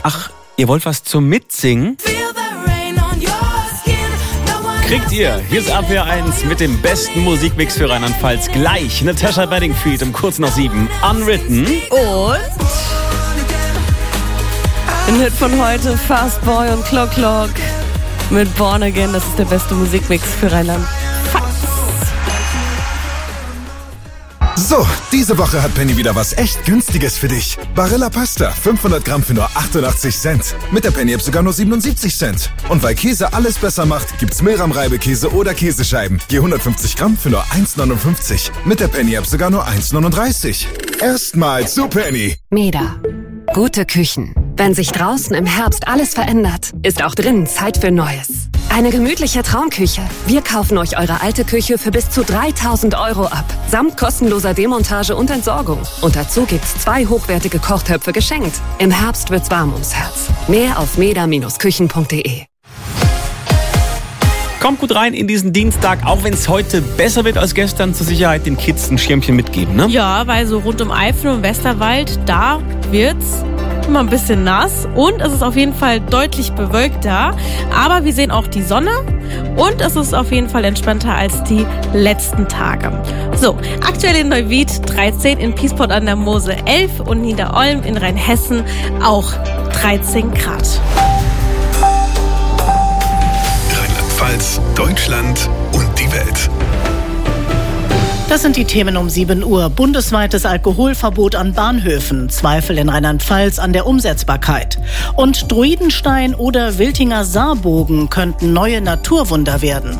Ach, ihr wollt was zum Mitsingen? Kriegt ihr. Hier ist RPR 1 mit dem besten Musikmix für Rheinland-Pfalz. Gleich Natasha Bedingfield um kurz nach 7. Unwritten. Und ein Hit von heute, Fast Boy und Clock Clock mit Born Again. Das ist der beste Musikmix für Rheinland-Pfalz. So, diese Woche hat Penny wieder was echt Günstiges für dich. Barilla Pasta, 500 Gramm für nur 88 Cent. Mit der Penny-App sogar nur 77 Cent. Und weil Käse alles besser macht, gibt's Milram-Reibekäse oder Käsescheiben. Je 150 Gramm für nur 1,59. Mit der Penny-App sogar nur 1,39. Erstmal zu Penny. Meda. Gute Küchen. Wenn sich draußen im Herbst alles verändert, ist auch drinnen Zeit für Neues. Eine gemütliche Traumküche. Wir kaufen euch eure alte Küche für bis zu 3.000 € ab. Samt kostenloser Demontage und Entsorgung. Und dazu gibt's 2 hochwertige Kochtöpfe geschenkt. Im Herbst wird's warm ums Herz. Mehr auf meda-küchen.de. Kommt gut rein in diesen Dienstag, auch wenn es heute besser wird als gestern. Zur Sicherheit den Kids ein Schirmchen mitgeben, ne? Ja, weil so rund um Eifel und Westerwald, da wird's immer ein bisschen nass und es ist auf jeden Fall deutlich bewölkter. Aber wir sehen auch die Sonne und es ist auf jeden Fall entspannter als die letzten Tage. So, aktuell in Neuwied 13, in Piesport an der Mosel 11 und Niederolm in Rheinhessen auch 13 Grad. Rheinland-Pfalz, Deutschland und die Welt. Das sind die Themen um 7 Uhr. Bundesweites Alkoholverbot an Bahnhöfen. Zweifel in Rheinland-Pfalz an der Umsetzbarkeit. Und Druidenstein oder Wiltinger Saarbogen könnten neue Naturwunder werden.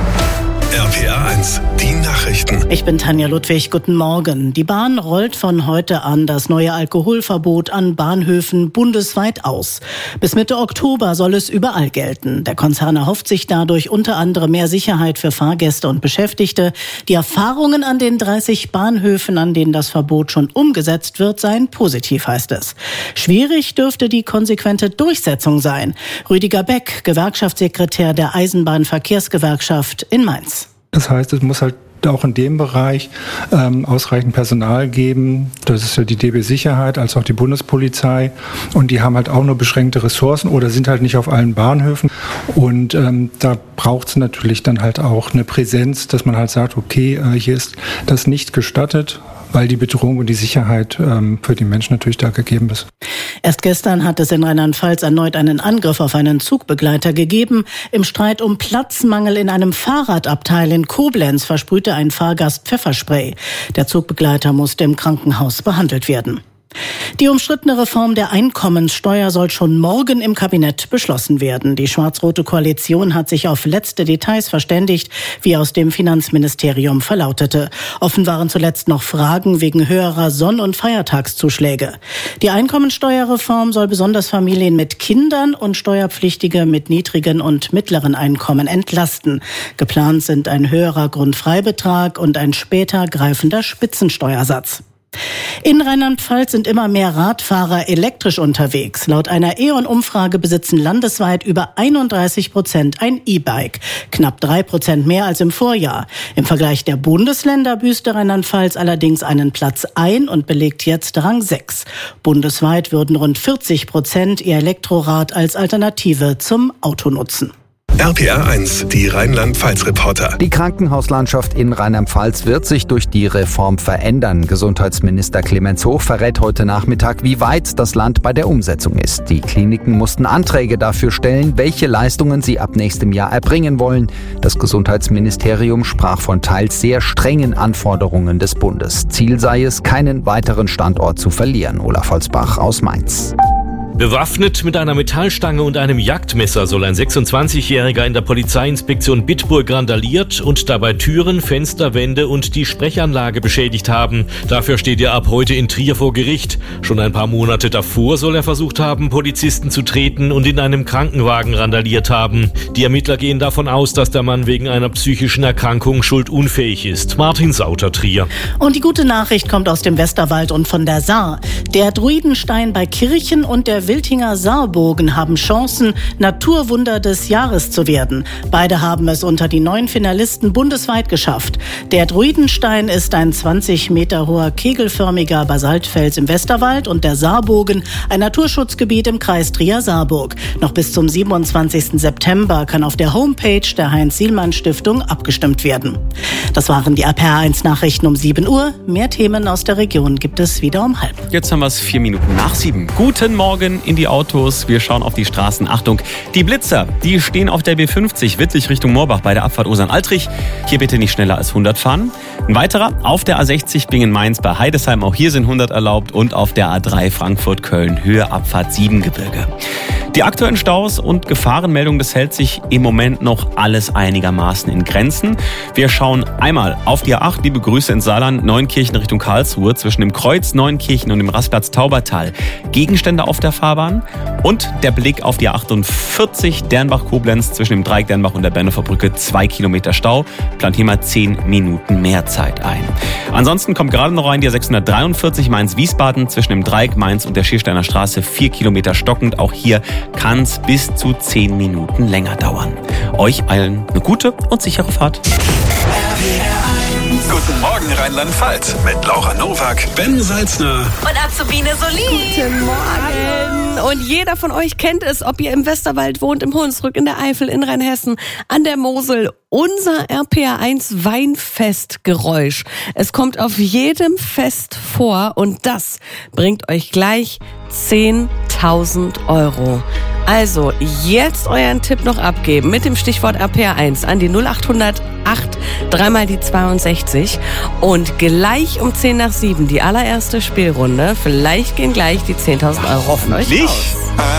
RPR 1, die Nachrichten. Ich bin Tanja Ludwig, guten Morgen. Die Bahn rollt von heute an das neue Alkoholverbot an Bahnhöfen bundesweit aus. Bis Mitte Oktober soll es überall gelten. Der Konzern erhofft sich dadurch unter anderem mehr Sicherheit für Fahrgäste und Beschäftigte. Die Erfahrungen an den 30 Bahnhöfen, an denen das Verbot schon umgesetzt wird, seien positiv, heißt es. Schwierig dürfte die konsequente Durchsetzung sein. Rüdiger Beck, Gewerkschaftssekretär der Eisenbahnverkehrsgewerkschaft in Mainz. Das heißt, es muss halt auch in dem Bereich ausreichend Personal geben. Das ist ja die DB Sicherheit als auch die Bundespolizei. Und die haben halt auch nur beschränkte Ressourcen oder sind halt nicht auf allen Bahnhöfen. Und da braucht es natürlich dann halt auch eine Präsenz, dass man halt sagt, okay, hier ist das nicht gestattet, weil die Bedrohung und die Sicherheit für die Menschen natürlich da gegeben ist. Erst gestern hat es in Rheinland-Pfalz erneut einen Angriff auf einen Zugbegleiter gegeben. Im Streit um Platzmangel in einem Fahrradabteil in Koblenz versprühte ein Fahrgast Pfefferspray. Der Zugbegleiter musste im Krankenhaus behandelt werden. Die umstrittene Reform der Einkommenssteuer soll schon morgen im Kabinett beschlossen werden. Die schwarz-rote Koalition hat sich auf letzte Details verständigt, wie aus dem Finanzministerium verlautete. Offen waren zuletzt noch Fragen wegen höherer Sonn- und Feiertagszuschläge. Die Einkommenssteuerreform soll besonders Familien mit Kindern und Steuerpflichtige mit niedrigen und mittleren Einkommen entlasten. Geplant sind ein höherer Grundfreibetrag und ein später greifender Spitzensteuersatz. In Rheinland-Pfalz sind immer mehr Radfahrer elektrisch unterwegs. Laut einer E.ON-Umfrage besitzen landesweit über 31% ein E-Bike. Knapp 3% mehr als im Vorjahr. Im Vergleich der Bundesländer büßte Rheinland-Pfalz allerdings einen Platz ein und belegt jetzt Rang 6. Bundesweit würden rund 40% ihr Elektrorad als Alternative zum Auto nutzen. RPR 1, die Rheinland-Pfalz-Reporter. Die Krankenhauslandschaft in Rheinland-Pfalz wird sich durch die Reform verändern. Gesundheitsminister Clemens Hoch verrät heute Nachmittag, wie weit das Land bei der Umsetzung ist. Die Kliniken mussten Anträge dafür stellen, welche Leistungen sie ab nächstem Jahr erbringen wollen. Das Gesundheitsministerium sprach von teils sehr strengen Anforderungen des Bundes. Ziel sei es, keinen weiteren Standort zu verlieren. Olaf Holzbach aus Mainz. Bewaffnet mit einer Metallstange und einem Jagdmesser soll ein 26-Jähriger in der Polizeiinspektion Bitburg randaliert und dabei Türen, Fenster, Wände und die Sprechanlage beschädigt haben. Dafür steht er ab heute in Trier vor Gericht. Schon ein paar Monate davor soll er versucht haben, Polizisten zu treten und in einem Krankenwagen randaliert haben. Die Ermittler gehen davon aus, dass der Mann wegen einer psychischen Erkrankung schuldunfähig ist. Martin Sauter, Trier. Und die gute Nachricht kommt aus dem Westerwald und von der Saar. Der Druidenstein bei Kirchen und der und Wiltinger Saarbogen haben Chancen, Naturwunder des Jahres zu werden. Beide haben es unter die 9 Finalisten bundesweit geschafft. Der Druidenstein ist ein 20 Meter hoher kegelförmiger Basaltfels im Westerwald und der Saarbogen ein Naturschutzgebiet im Kreis Trier-Saarburg. Noch bis zum 27. September kann auf der Homepage der Heinz-Sielmann-Stiftung abgestimmt werden. Das waren die RPR1-Nachrichten um 7 Uhr. Mehr Themen aus der Region gibt es wieder um 6:30. Jetzt haben wir es 4 Minuten nach 7. Guten Morgen in die Autos. Wir schauen auf die Straßen. Achtung, die Blitzer, die stehen auf der B50 Wittlich Richtung Moorbach bei der Abfahrt Osern-Altrich. Hier bitte nicht schneller als 100 fahren. Ein weiterer auf der A60 Bingen-Mainz bei Heidesheim. Auch hier sind 100 erlaubt. Und auf der A3 Frankfurt-Köln Höhe Abfahrt Siebengebirge. Die aktuellen Staus und Gefahrenmeldungen, das hält sich im Moment noch alles einigermaßen in Grenzen. Wir schauen einmal auf die A8, liebe Grüße ins Saarland, Neunkirchen Richtung Karlsruhe, zwischen dem Kreuz Neunkirchen und dem Rastplatz Taubertal. Gegenstände auf der Fahrbahn und der Blick auf die A48 Dernbach-Koblenz zwischen dem Dreieck Dernbach und der Bernhofer Brücke, 2 Kilometer Stau. Plant hier mal 10 Minuten mehr Zeit ein. Ansonsten kommt gerade noch rein die A643 Mainz-Wiesbaden zwischen dem Dreieck Mainz und der Schiersteiner Straße, 4 Kilometer stockend. Auch hier kann es bis zu 10 Minuten länger dauern. Euch allen eine gute und sichere Fahrt. Guten Morgen Rheinland-Pfalz mit Laura Nowak, Ben Salzner und Azubine Solin. Guten Morgen. Und jeder von euch kennt es, ob ihr im Westerwald wohnt, im Hunsrück, in der Eifel, in Rheinhessen, an der Mosel. Unser RPR1 Weinfestgeräusch. Es kommt auf jedem Fest vor und das bringt euch gleich 10.000 €. Also jetzt euren Tipp noch abgeben mit dem Stichwort RPR1 an die 0800 8 3 die 62 und gleich um 10 nach 7 die allererste Spielrunde. Vielleicht gehen gleich die 10.000 € von euch raus.